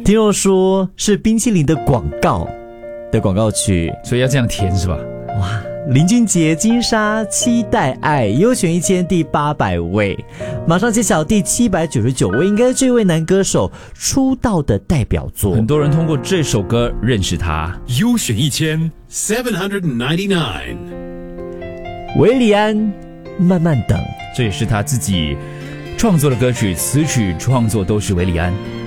听说说是冰淇淋的广告曲， 所以要这样填是吧？ 哇，林俊杰、金莎期待爱优选1000第800位，马上揭晓第799位，应该是这位男歌手出道的代表作。 很多人通过这首歌认识他。 优选799， 韦礼安，慢慢等， 这也是他自己创作的歌曲，词曲创作都是韦礼安。